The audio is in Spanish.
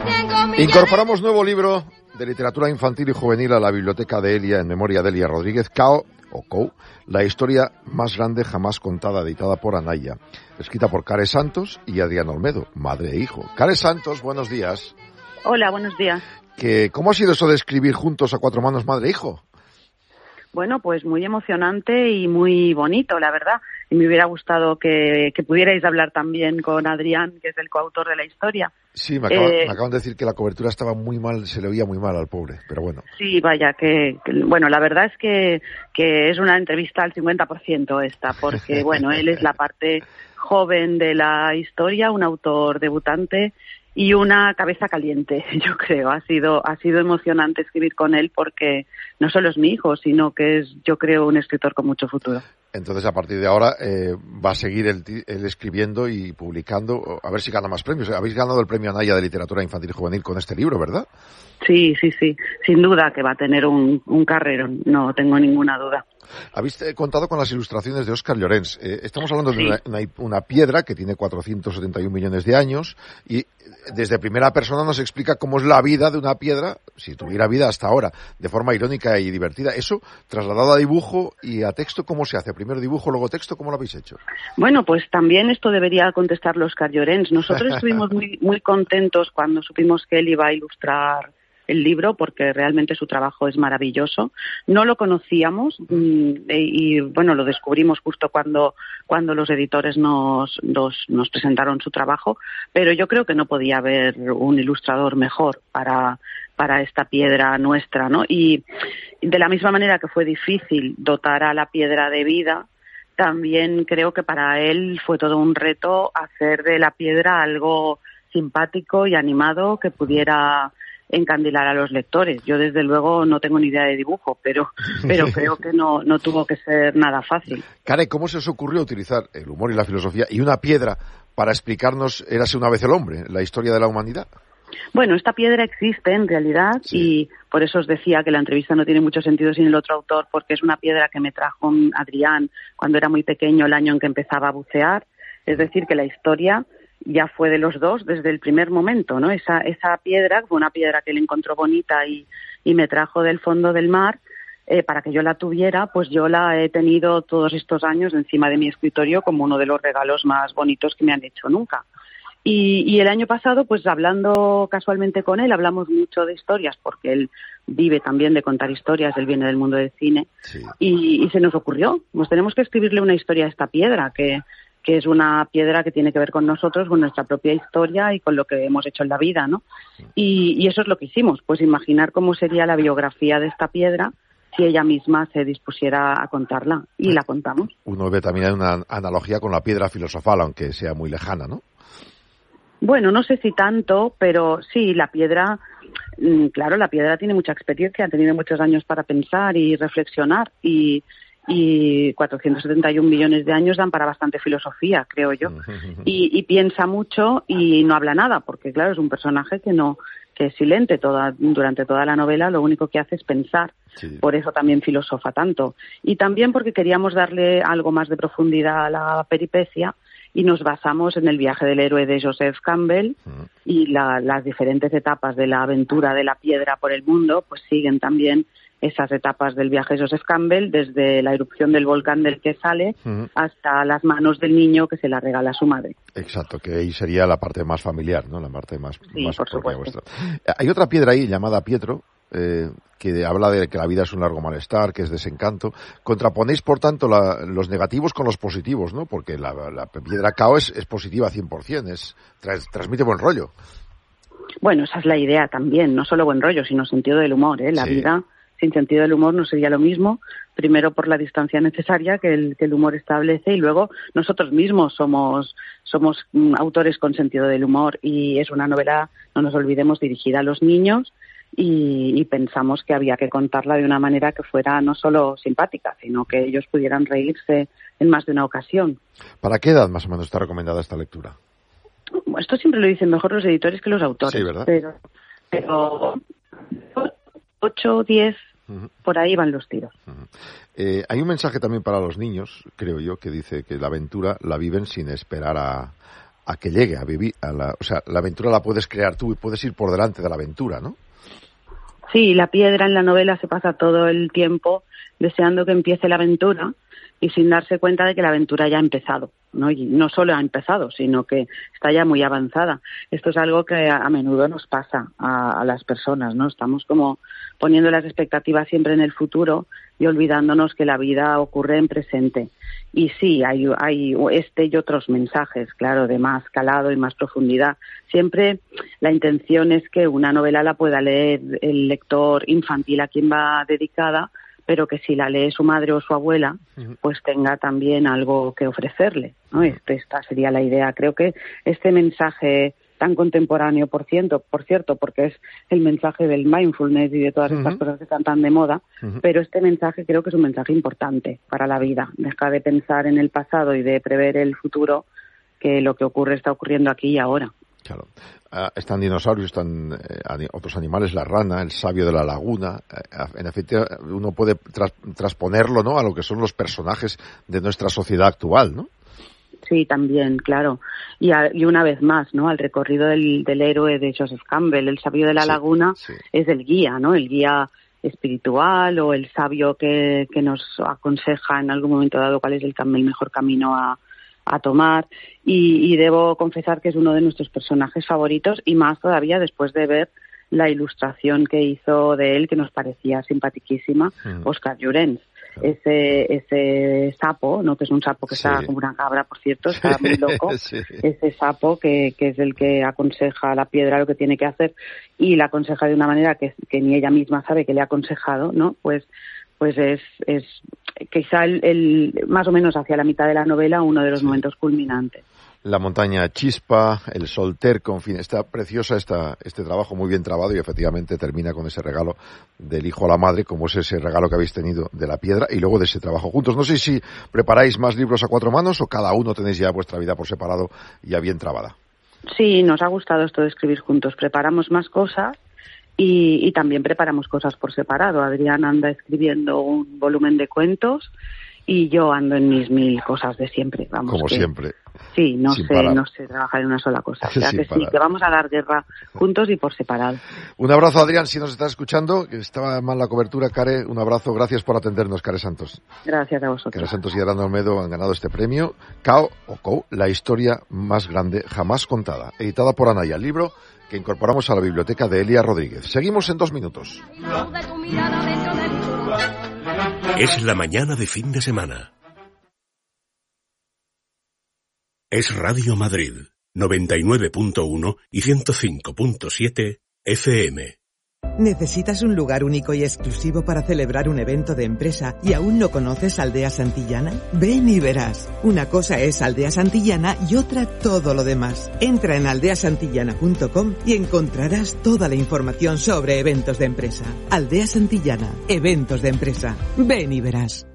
Incorporamos nuevo libro de literatura infantil y juvenil a la biblioteca de Elia, en memoria de Elia Rodríguez, Cao, la historia más grande jamás contada, editada por Anaya, escrita por Care Santos y Adrián Olmedo, madre e hijo. Care Santos, buenos días. Hola, buenos días. ¿Cómo ha sido eso de escribir juntos a cuatro manos, madre e hijo? Bueno, pues muy emocionante y muy bonito, la verdad. Y me hubiera gustado que pudierais hablar también con Adrián, que es el coautor de la historia. Sí, me acaban de decir que la cobertura estaba muy mal, se le oía muy mal al pobre, pero bueno. Sí, vaya, bueno, la verdad es que es una entrevista al 50% esta, porque, bueno, él es la parte joven de la historia, un autor debutante y una cabeza caliente, yo creo. Ha sido emocionante escribir con él porque no solo es mi hijo, sino que es, yo creo, un escritor con mucho futuro. Entonces, a partir de ahora, va a seguir él escribiendo y publicando, a ver si gana más premios. Habéis ganado el premio Anaya de Literatura Infantil y Juvenil con este libro, ¿verdad? Sí, sin duda que va a tener un carrerón, no tengo ninguna duda. Habéis contado con las ilustraciones de Óscar Llorens. Estamos hablando de una piedra que tiene 471 millones de años y desde primera persona nos explica cómo es la vida de una piedra, si tuviera vida hasta ahora, de forma irónica y divertida. Eso, trasladado a dibujo y a texto, ¿cómo se hace? Primero dibujo, luego texto, ¿cómo lo habéis hecho? Bueno, pues también esto debería contestarlo Óscar Llorens. Nosotros estuvimos muy contentos cuando supimos que él iba a ilustrar el libro, porque realmente su trabajo es maravilloso. No lo conocíamos y bueno, lo descubrimos justo cuando los editores nos presentaron su trabajo, pero yo creo que no podía haber un ilustrador mejor para esta piedra nuestra, ¿no? Y de la misma manera que fue difícil dotar a la piedra de vida, también creo que para él fue todo un reto hacer de la piedra algo simpático y animado que pudiera encandilar a los lectores. Yo, desde luego, no tengo ni idea de dibujo, pero creo que no tuvo que ser nada fácil. Care, ¿cómo se os ocurrió utilizar el humor y la filosofía y una piedra para explicarnos Érase una vez el hombre, la historia de la humanidad? Bueno, esta piedra existe en realidad, sí. Y por eso os decía que la entrevista no tiene mucho sentido sin el otro autor, porque es una piedra que me trajo Adrián cuando era muy pequeño, el año en que empezaba a bucear. Es decir, que la historia ya fue de los dos desde el primer momento, ¿no? Esa piedra fue una piedra que él encontró bonita y me trajo del fondo del mar para que yo la tuviera. Pues yo la he tenido todos estos años encima de mi escritorio como uno de los regalos más bonitos que me han hecho nunca. Y el año pasado, pues hablando casualmente con él, hablamos mucho de historias, porque él vive también de contar historias, él viene del mundo del cine, sí. Y se nos ocurrió, pues tenemos que escribirle una historia a esta piedra, que es una piedra que tiene que ver con nosotros, con nuestra propia historia y con lo que hemos hecho en la vida, ¿no? Y eso es lo que hicimos, pues imaginar cómo sería la biografía de esta piedra si ella misma se dispusiera a contarla, y la contamos. Uno ve también una analogía con la piedra filosofal, aunque sea muy lejana, ¿no? Bueno, no sé si tanto, pero sí, la piedra, claro, la piedra tiene mucha experiencia, ha tenido muchos años para pensar y reflexionar, y 471 millones de años dan para bastante filosofía, creo yo. Y piensa mucho y no habla nada, porque claro, es un personaje que es silente durante toda la novela, lo único que hace es pensar. Sí. Por eso también filosofa tanto. Y también porque queríamos darle algo más de profundidad a la peripecia, y nos basamos en el viaje del héroe de Joseph Campbell, y las diferentes etapas de la aventura de la piedra por el mundo, pues siguen también esas etapas del viaje de Joseph Campbell, desde la erupción del volcán del que sale hasta las manos del niño que se la regala a su madre. Exacto, que ahí sería la parte más familiar, ¿no? La parte más por propia vuestra. Hay otra piedra ahí llamada Pietro, que habla de que la vida es un largo malestar, que es desencanto. Contraponéis, por tanto, los negativos con los positivos, ¿no? Porque la piedra Cao es positiva 100%, transmite buen rollo. Bueno, esa es la idea también, no solo buen rollo, sino sentido del humor, ¿eh? La vida sin sentido del humor no sería lo mismo, primero por la distancia necesaria que el humor establece, y luego nosotros mismos somos autores con sentido del humor, y es una novela, no nos olvidemos, dirigida a los niños, y pensamos que había que contarla de una manera que fuera no solo simpática, sino que ellos pudieran reírse en más de una ocasión. ¿Para qué edad más o menos está recomendada esta lectura? Esto siempre lo dicen mejor los editores que los autores. Sí, ¿verdad? Pero 8, 10, por ahí van los tiros. Hay un mensaje también para los niños, creo yo, que dice que la aventura la viven sin esperar a que llegue a vivir, o sea, la aventura la puedes crear tú y puedes ir por delante de la aventura, ¿no? Sí, la piedra en la novela se pasa todo el tiempo deseando que empiece la aventura y sin darse cuenta de que la aventura ya ha empezado, ¿no? Y no solo ha empezado, sino que está ya muy avanzada. Esto es algo que a menudo nos pasa a las personas, ¿no? Estamos como poniendo las expectativas siempre en el futuro y olvidándonos que la vida ocurre en presente. Y sí, hay este y otros mensajes, claro, de más calado y más profundidad. Siempre la intención es que una novela la pueda leer el lector infantil a quien va dedicada, pero que si la lee su madre o su abuela, pues tenga también algo que ofrecerle, ¿no? Esta sería la idea. Creo que este mensaje tan contemporáneo, por cierto, porque es el mensaje del mindfulness y de todas estas cosas que están tan de moda, pero este mensaje creo que es un mensaje importante para la vida. Deja de pensar en el pasado y de prever el futuro, que lo que ocurre está ocurriendo aquí y ahora. Claro. Están dinosaurios, están otros animales, la rana, el sabio de la laguna. En efecto, uno puede transponerlo, ¿no?, a lo que son los personajes de nuestra sociedad actual, ¿no? Sí, también, claro. Y una vez más, ¿no?, al recorrido del héroe de Joseph Campbell, el sabio de la laguna, es el guía, ¿no?, el guía espiritual o el sabio que nos aconseja en algún momento dado cuál es el mejor camino a tomar, y debo confesar que es uno de nuestros personajes favoritos, y más todavía después de ver la ilustración que hizo de él, que nos parecía simpaticísima, Óscar Llorens. Ese sapo, ¿no?, que es un sapo que está como una cabra, por cierto, está muy loco, ese sapo que es el que aconseja a la piedra lo que tiene que hacer, y la aconseja de una manera que ni ella misma sabe que le ha aconsejado, ¿no? Pues es quizá el más o menos hacia la mitad de la novela uno de los momentos culminantes. La montaña chispa, el sol terco, en fin, está preciosa este trabajo muy bien trabado y efectivamente termina con ese regalo del hijo a la madre, como es ese regalo que habéis tenido de la piedra y luego de ese trabajo juntos. No sé si preparáis más libros a 4 manos o cada uno tenéis ya vuestra vida por separado ya bien trabada. Sí, nos ha gustado esto de escribir juntos. Preparamos más cosas y también preparamos cosas por separado. Adrián anda escribiendo un volumen de cuentos y yo ando en mis 1000 cosas de siempre. Vamos, como siempre. Sí, no sé trabajar en una sola cosa. O sea que sí, que vamos a dar guerra juntos y por separado. Un abrazo, Adrián, si nos estás escuchando, que estaba mal la cobertura. Care, un abrazo, gracias por atendernos, Care Santos. Gracias a vosotros. Care Santos y Aranda Olmedo han ganado este premio, Cao, la historia más grande jamás contada, editada por Anaya, el libro que incorporamos a la biblioteca de Elia Rodríguez. Seguimos en 2 minutos. Es la mañana de fin de semana. Es Radio Madrid, 99.1 y 105.7 FM. ¿Necesitas un lugar único y exclusivo para celebrar un evento de empresa y aún no conoces Aldea Santillana? Ven y verás. Una cosa es Aldea Santillana y otra todo lo demás. Entra en aldeasantillana.com y encontrarás toda la información sobre eventos de empresa. Aldea Santillana, eventos de empresa. Ven y verás.